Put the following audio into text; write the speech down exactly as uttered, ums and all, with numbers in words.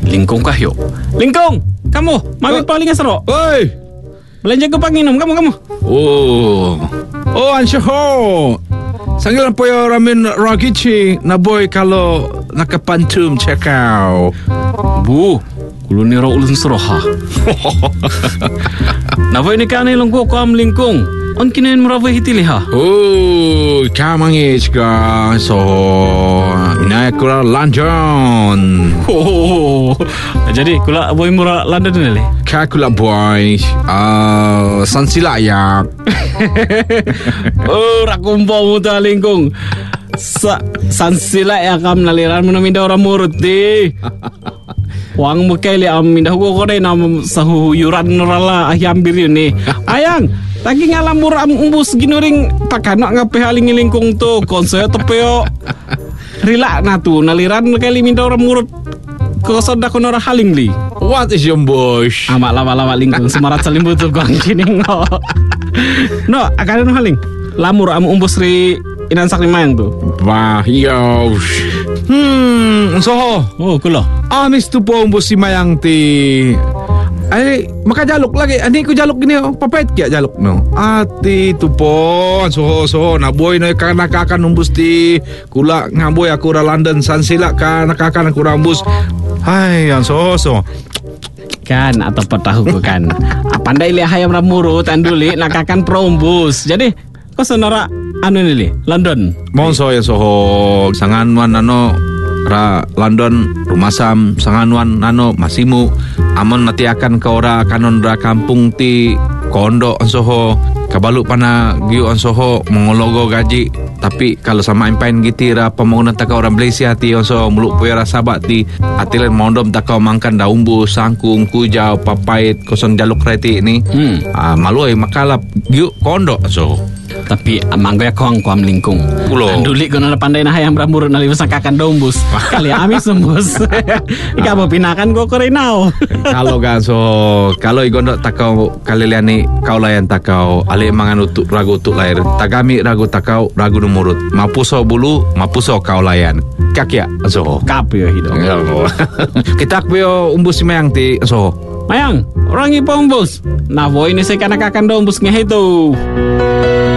Lingkong kahyo. Lingkong, kamu, mami Oh. paling asro. Oi. Belanja ke panginum, kamu, kamu. Oh. Oh, ansyo ho. Sangilan po yung ramin ragichi na boy kalau nakapantum cekau. Bu, kulo nira ulun seroha. Napa ini kan ilong ko kam lingkong. On kinain merawai hitili ha. Oh, kamangi chika so minakura lanjon. Oh, jadi kula boy mura London ni le. Kakula boy, ah sansila yak. Oh, rakumpa mo ta lingkong. Sa sansila ya kam naliran mo na minda orang murut di. Wang mo kay li am minda ko ko dai nam sahuyuran norala ahyambir yun ni. Ayang, lagi ngalam mura am umbus ginuring pakano ngape haling lingkong to konser tepeo. Rila na tu naliran kay li minda orang murut. Ko soda ko nora haling li. What is your bush? Amak lama-lama lingkong semarat saling butuh kong cining no. No, akan haling. Lamur am umbus ri inan sak limayang tu. Wah, yo. Hmm, so Oh, kulo. amis tu po umbos si Mayang ti. Ay, makajalok lagi. Ani ko jalok gini, oh. Papait kaya jalok no. Ati tu po, so so naboy na ka nakakan umbos ti kula ngaboy ako ra London san sila ka nakakan ako ra umbos. Ay, yan so so. Kan atau petahu ko kan. Pandai li hayam ramurut anduli nakakan prombus. Jadi ko sonora anu ni li London. Monso ya soho sanganwan ano ra London rumasam sanganwan ano masimu amon natiakan ka ora kanon ra kampung ti kondo ansoho kabalu pana giu ansoho mongologo gaji tapi kalau sama impain giti ra pembangunan taka orang Malaysia ti anso muluk puera sabat ti atilen mondom taka mangkan daumbu sangkung kujau papait kosong jaluk reti ni Hmm. ah, maluai makalap giu kondo ansoho. Tapi amang ya kuang kuam lingkung. Ulo. Anduli ko na pandai na hayam ramurut nali sakakan dombus. Kali amis sembus. Ika mo pinakan ko korinao. Kalau kan so kalau igondo takau kaliliani kau layan takau ali mangan utuk ragu utuk lahir tagami ragu takau ragu numurut mapuso bulu mapuso kau layan kakya so Kape yo hido. kita kuyo umbus si Mayang ti so Mayang, orang ipa umbus. Nah, boy ini saya kana kakan dombus ngeh itu.